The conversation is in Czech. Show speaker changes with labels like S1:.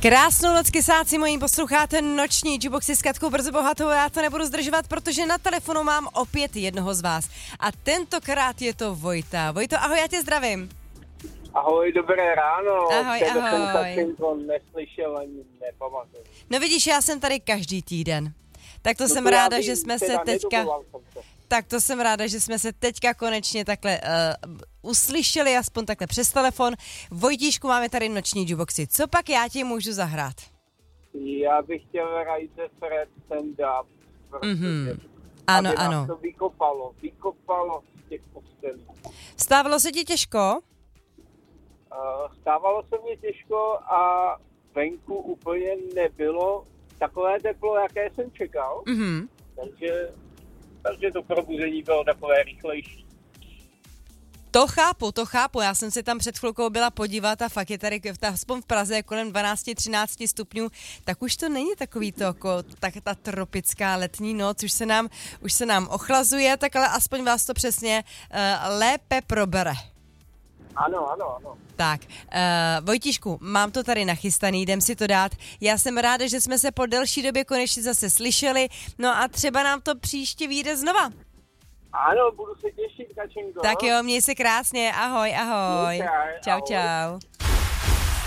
S1: Krásnou noc, kysáci mojí, posloucháte noční Juboxy s Katkou Brzo Bohatou. Já to nebudu zdržovat, protože na telefonu mám opět jednoho z vás. A tentokrát je to Vojta. Vojto, ahoj, já tě zdravím.
S2: Ahoj, dobré ráno.
S1: Ahoj, ahoj.
S2: Jsem to neslyšel ani nepamatuju.
S1: No vidíš, já jsem tady každý týden. Tak to jsem ráda, že jsme se teďka... Tak to jsem ráda, že jsme se teďka konečně takhle uslyšeli, aspoň takhle přes telefon. Vojtíšku, máme tady noční Juboxy. Co pak já ti můžu zahrát?
S2: Já bych chtěl Rise Fred stand-up.
S1: Ano,
S2: aby
S1: ano.
S2: nás to vykopalo z těch postelí.
S1: Stávalo se ti těžko?
S2: Stávalo se mě těžko a venku úplně nebylo takové teplo, jaké jsem čekal. Takže to probuzení bylo takové rychlejší.
S1: To chápu. Já jsem se tam před chvilkou byla podívat a fakt je tady, aspoň v Praze, kolem 12-13 stupňů, tak už to není takový to, jako ta tropická letní noc, už se nám ochlazuje, tak ale aspoň vás to přesně lépe probere.
S2: Ano.
S1: Tak, Vojtíšku, mám to tady nachystaný, jdem si to dát. Já jsem ráda, že jsme se po delší době konečně zase slyšeli, no a třeba nám to příště vyjde znova.
S2: Ano, budu se těšit, Kačenko.
S1: Tak jo, měj se krásně, ahoj.
S2: Ahoj.
S1: Čau.